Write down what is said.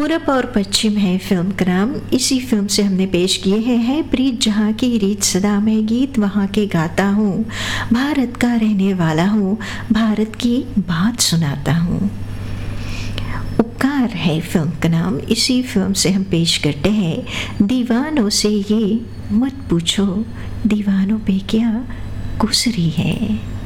पूरब और पश्चिम है फिल्म का नाम। इसी फिल्म से हमने पेश किए हैं प्रीत जहाँ की रीत सदा मैं गीत वहाँ के गाता हूँ, भारत का रहने वाला हूँ, भारत की बात सुनाता हूँ। उपकार है फिल्म का नाम। इसी फिल्म से हम पेश करते हैं दीवानों से ये मत पूछो, दीवानों पे क्या गुजरी है।